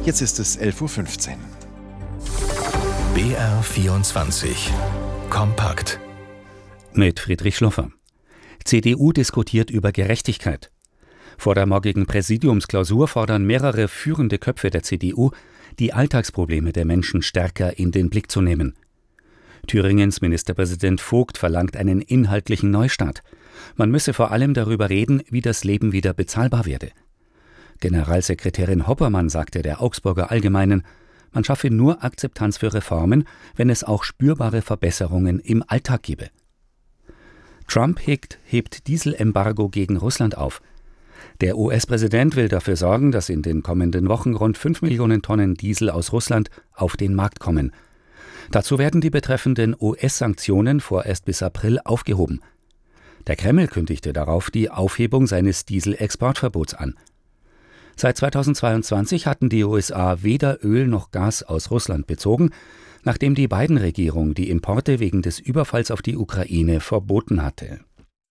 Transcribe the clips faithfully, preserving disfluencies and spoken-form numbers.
Jetzt ist es elf Uhr fünfzehn. B R vierundzwanzig Kompakt mit Friedrich Schloffer. C D U diskutiert über Gerechtigkeit. Vor der morgigen Präsidiumsklausur fordern mehrere führende Köpfe der C D U, die Alltagsprobleme der Menschen stärker in den Blick zu nehmen. Thüringens Ministerpräsident Vogt verlangt einen inhaltlichen Neustart. Man müsse vor allem darüber reden, wie das Leben wieder bezahlbar werde. Generalsekretärin Hoppermann sagte der Augsburger Allgemeinen, man schaffe nur Akzeptanz für Reformen, wenn es auch spürbare Verbesserungen im Alltag gebe. Trump hebt, hebt Dieselembargo gegen Russland auf. Der U S-Präsident will dafür sorgen, dass in den kommenden Wochen rund fünf Millionen Tonnen Diesel aus Russland auf den Markt kommen. Dazu werden die betreffenden U S-Sanktionen vorerst bis April aufgehoben. Der Kreml kündigte darauf die Aufhebung seines Dieselexportverbots an. Seit zweitausendzweiundzwanzig hatten die U S A weder Öl noch Gas aus Russland bezogen, nachdem die Biden-Regierung die Importe wegen des Überfalls auf die Ukraine verboten hatte.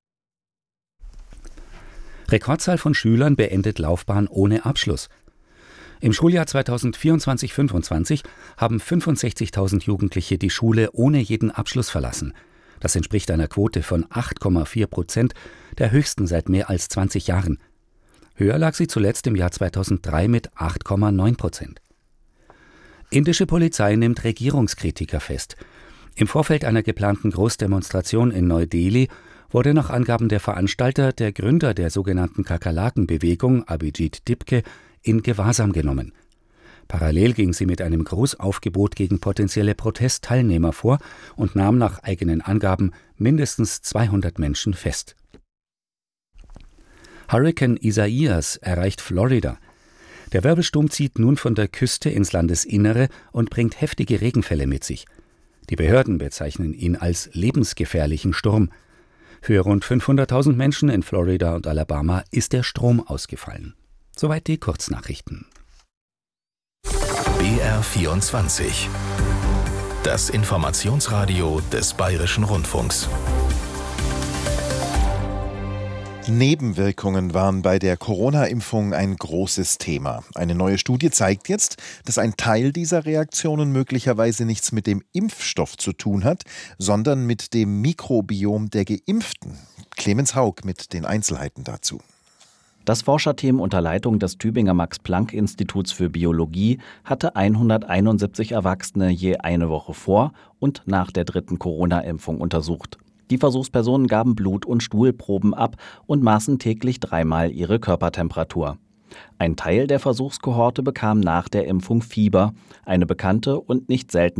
Rekordzahl von Schülern beendet Laufbahn ohne Abschluss. Im Schuljahr zweitausendvierundzwanzig fünfundzwanzig haben fünfundsechzigtausend Jugendliche die Schule ohne jeden Abschluss verlassen. Das entspricht einer Quote von acht Komma vier Prozent, der höchsten seit mehr als zwanzig Jahren. Höher lag sie zuletzt im Jahr zweitausenddrei mit acht Komma neun Prozent. Indische Polizei nimmt Regierungskritiker fest. Im Vorfeld einer geplanten Großdemonstration in Neu-Delhi wurde nach Angaben der Veranstalter der Gründer der sogenannten Kakerlaken-Bewegung, Abhijit Dipke, in Gewahrsam genommen. Parallel ging sie mit einem Großaufgebot gegen potenzielle Protestteilnehmer vor und nahm nach eigenen Angaben mindestens zweihundert Menschen fest. Hurrikan Isaias erreicht Florida. Der Wirbelsturm zieht nun von der Küste ins Landesinnere und bringt heftige Regenfälle mit sich. Die Behörden bezeichnen ihn als lebensgefährlichen Sturm. Für rund fünfhunderttausend Menschen in Florida und Alabama ist der Strom ausgefallen. Soweit die Kurznachrichten. B R vierundzwanzig, das Informationsradio des Bayerischen Rundfunks. Nebenwirkungen waren bei der Corona-Impfung ein großes Thema. Eine neue Studie zeigt jetzt, dass ein Teil dieser Reaktionen möglicherweise nichts mit dem Impfstoff zu tun hat, sondern mit dem Mikrobiom der Geimpften. Clemens Haug mit den Einzelheiten dazu. Das Forscherteam unter Leitung des Tübinger Max-Planck-Instituts für Biologie hatte hunderteinundsiebzig Erwachsene je eine Woche vor und nach der dritten Corona-Impfung untersucht. Die Versuchspersonen gaben Blut- und Stuhlproben ab und maßen täglich dreimal ihre Körpertemperatur. Ein Teil der Versuchskohorte bekam nach der Impfung Fieber, eine bekannte und nicht seltene